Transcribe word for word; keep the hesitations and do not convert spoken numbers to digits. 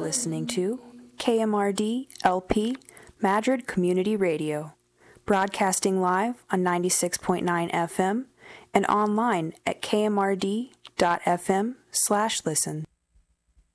listening to K M R D L P Madrid Community Radio, broadcasting live on ninety-six point nine F M and online at k m r d dot f m slash listen.